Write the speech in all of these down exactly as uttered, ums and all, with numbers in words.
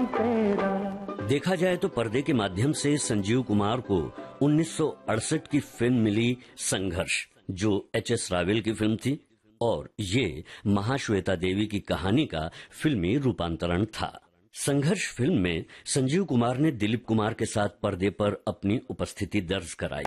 देखा जाए तो पर्दे के माध्यम से संजीव कुमार को उन्नीस सौ अड़सठ की फिल्म मिली संघर्ष, जो एच एस रावेल की फिल्म थी, और ये महाश्वेता देवी की कहानी का फिल्मी रूपांतरण था। संघर्ष फिल्म में संजीव कुमार ने दिलीप कुमार के साथ पर्दे पर अपनी उपस्थिति दर्ज कराई।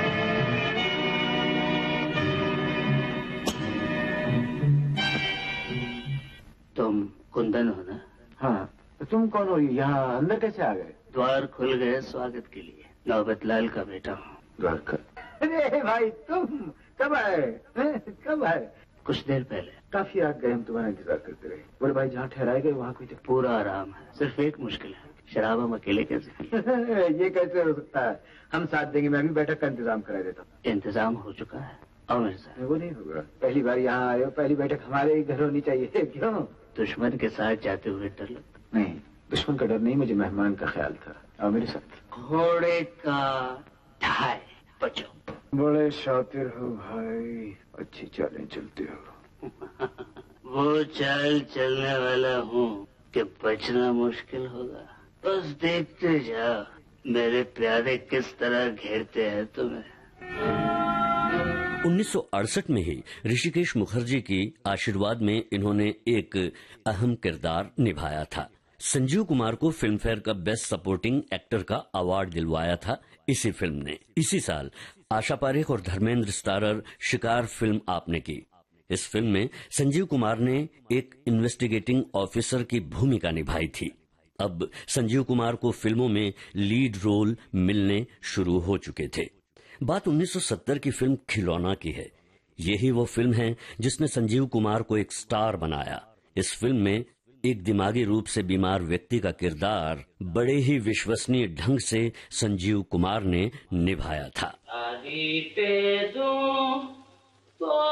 तुम कुंदन हो ना? हाँ, तो तुम कौन हो? यहाँ अंदर कैसे आ गए? द्वार खुल गए स्वागत के लिए। नौबत लाल का बेटा हूँ। द्वार का? अरे भाई, तुम कब आए? कब आए? कुछ देर पहले। काफी रात गए, हम तुम्हारा इंतजार करते रहे। बोले भाई, जहाँ ठहराए गए वहाँ कोई तो पूरा आराम है, सिर्फ एक मुश्किल है, शराब हम अकेले कैसे? ये कैसे हो सकता है? हम साथ देंगे, मैं भी बैठक का इंतजाम करा देता हूँ। इंतजाम हो चुका है, आओ मेरे साथ। वो नहीं होगा, पहली बार यहाँ आए हो, पहली बैठक हमारे ही घर होनी चाहिए। क्यों? दुश्मन के साथ जाते हुए डर लगता? नहीं, दुश्मन का डर नहीं, मुझे मेहमान का ख्याल था। आओ मेरे साथ। घोड़े का ढाई बचो। बड़े शातिर हो भाई, अच्छी चालें चलते हो। वो चाल चलने वाला हूँ कि बचना मुश्किल होगा। बस देखते जाओ मेरे प्यारे किस तरह घेरते हैं तुम्हें। उन्नीस सौ अड़सठ में ही ऋषिकेश मुखर्जी की आशीर्वाद में इन्होंने एक अहम किरदार निभाया था। संजीव कुमार को फिल्म फेयर का बेस्ट सपोर्टिंग एक्टर का अवार्ड दिलवाया था इसी फिल्म ने। इसी साल आशा पारेख और धर्मेंद्र स्टारर शिकार फिल्म आपने की। इस फिल्म में संजीव कुमार ने एक इन्वेस्टिगेटिंग ऑफिसर की भूमिका निभाई थी। अब संजीव कुमार को फिल्मों में लीड रोल मिलने शुरू हो चुके थे। बात उन्नीस सौ सत्तर की फिल्म खिलौना की है। यही वो फिल्म है जिसने संजीव कुमार को एक स्टार बनाया। इस फिल्म में एक दिमागी रूप से बीमार व्यक्ति का किरदार बड़े ही विश्वसनीय ढंग से संजीव कुमार ने निभाया था। आही पे दूं तो